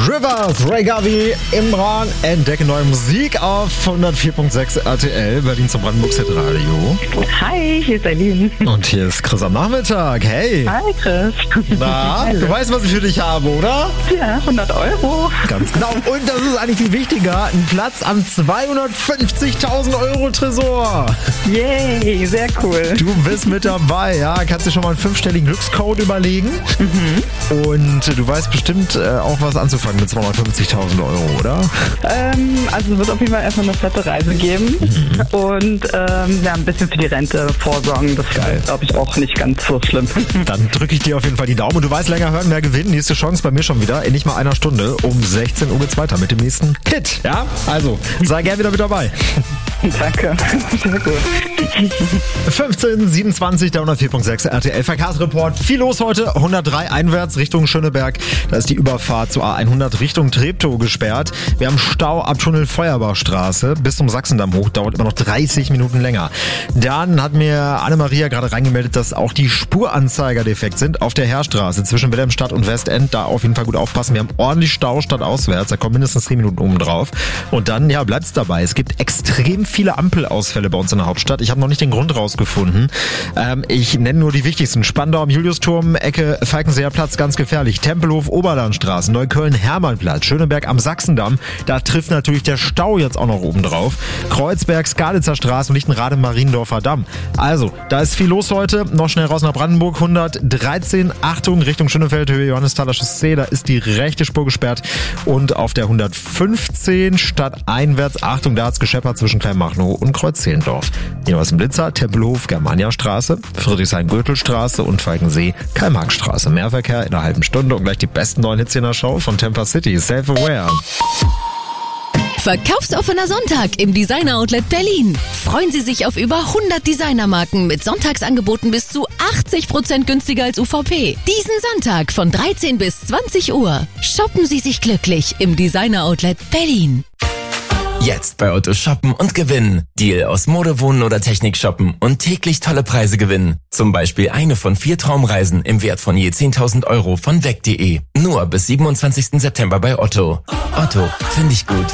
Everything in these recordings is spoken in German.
Rivers, Ray Gavi, Imran, entdecke neue Musik auf 104.6 RTL, Berlin zum Brandenburgs Hitradio. Hi, hier ist Eileen. Und hier ist Chris am Nachmittag. Hey. Hi, Chris. Na, du weißt, was ich für dich habe, oder? Ja, 100 Euro. Ganz genau. Und das ist eigentlich viel wichtiger, ein Platz am 250.000 Euro Tresor. Yay, sehr cool. Du bist mit dabei, ja? Kannst dir schon mal einen 5-stelligen Glückscode überlegen. Und du weißt bestimmt auch was anzufangen mit 250.000 Euro, oder? Also es wird auf jeden Fall erstmal eine fette Reise geben. Und ein bisschen für die Rente vorsorgen. Das ist, glaube ich, auch nicht ganz so schlimm. Dann drücke ich dir auf jeden Fall die Daumen. Und du weißt, länger hören, mehr gewinnen. Nächste Chance bei mir schon wieder. In nicht mal einer Stunde. Um 16 Uhr geht's weiter mit dem nächsten Hit. Ja? Also, sei gern wieder mit dabei. Danke. Sehr gut. 15:27, der 104.6 RTL Verkehrsreport. Viel los heute. 103 einwärts Richtung Schöneberg. Da ist die Überfahrt zur A100 Richtung Treptow gesperrt. Wir haben Stau ab Tunnel Feuerbachstraße bis zum Sachsendamm hoch. Dauert immer noch 30 Minuten länger. Dann hat mir Anne-Maria gerade reingemeldet, dass auch die Spuranzeiger defekt sind auf der Heerstraße zwischen Wilhelmstadt und Westend. Da auf jeden Fall gut aufpassen. Wir haben ordentlich Stau stadtauswärts. Da kommen mindestens 10 Minuten oben drauf. Und dann, ja, bleibt's dabei. Es gibt extrem viele Ampelausfälle bei uns in der Hauptstadt. Ich habe noch nicht den Grund rausgefunden. Ich nenne nur die wichtigsten. Spandau am Juliusturm, Ecke Falkenseer Platz, ganz gefährlich. Tempelhof, Oberlandstraße, Neukölln, Hermannplatz, Schöneberg am Sachsendamm. Da trifft natürlich der Stau jetzt auch noch oben drauf. Kreuzberg, Skalitzer Straße und Lichtenrade, Mariendorfer Damm. Also, da ist viel los heute. Noch schnell raus nach Brandenburg. 113, Achtung, Richtung Schönefeld, Höhe Johannesthaler Chaussee. Da ist die rechte Spur gesperrt. Und auf der 115 stadteinwärts, Achtung, da hat's gescheppert zwischen Kleinmachnow und Kreuz-Zehlendorf. Hier was im Blitzer, Tempelhof, Germaniastraße, Friedrichshain-Gürtelstraße und Falkensee, Karl-Marx-Straße. Mehr Verkehr in einer halben Stunde und gleich die besten neuen Hits in der Show von Temper City. Self-Aware. Verkaufsoffener Sonntag im Designer Outlet Berlin. Freuen Sie sich auf über 100 Designermarken mit Sonntagsangeboten bis zu 80% günstiger als UVP. Diesen Sonntag von 13 bis 20 Uhr. Shoppen Sie sich glücklich im Designer Outlet Berlin. Jetzt bei Otto shoppen und gewinnen. Deal aus Mode, Wohnen oder Technik shoppen und täglich tolle Preise gewinnen. Zum Beispiel eine von 4 Traumreisen im Wert von je 10.000 Euro von weg.de. Nur bis 27. September bei Otto. Otto, finde ich gut.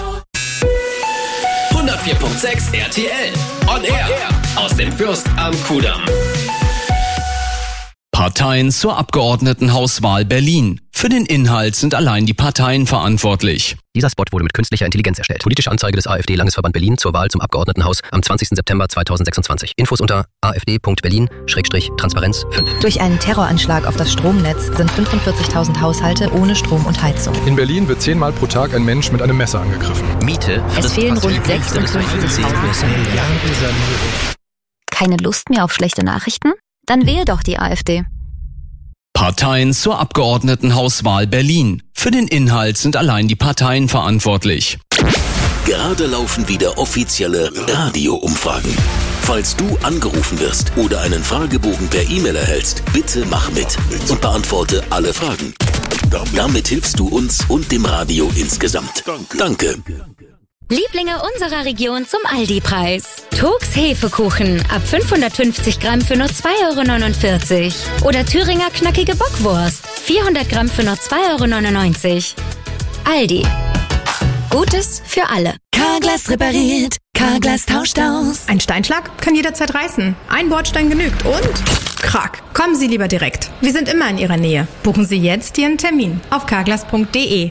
104.6 RTL. On Air. Aus dem Fürst am Kudamm. Parteien zur Abgeordnetenhauswahl Berlin. Für den Inhalt sind allein die Parteien verantwortlich. Dieser Spot wurde mit künstlicher Intelligenz erstellt. Politische Anzeige des AfD-Landesverband Berlin zur Wahl zum Abgeordnetenhaus am 20. September 2026. Infos unter afd.berlin/Transparenz 5. Durch einen Terroranschlag auf das Stromnetz sind 45.000 Haushalte ohne Strom und Heizung. In Berlin wird 10-mal pro Tag ein Mensch mit einem Messer angegriffen. Miete. Es fehlen rund 56.000. Keine Lust mehr auf schlechte Nachrichten? Dann wähle doch die AfD. Parteien zur Abgeordnetenhauswahl Berlin. Für den Inhalt sind allein die Parteien verantwortlich. Gerade laufen wieder offizielle Radio-Umfragen. Falls du angerufen wirst oder einen Fragebogen per E-Mail erhältst, bitte mach mit und beantworte alle Fragen. Damit hilfst du uns und dem Radio insgesamt. Danke. Lieblinge unserer Region zum Aldi-Preis. Togs Hefekuchen ab 550 Gramm für nur 2,49 €. Oder Thüringer knackige Bockwurst. 400 Gramm für nur 2,99 €. Aldi. Gutes für alle. Carglass repariert. Carglass tauscht aus. Ein Steinschlag kann jederzeit reißen. Ein Bordstein genügt und krack. Kommen Sie lieber direkt. Wir sind immer in Ihrer Nähe. Buchen Sie jetzt Ihren Termin auf carglass.de.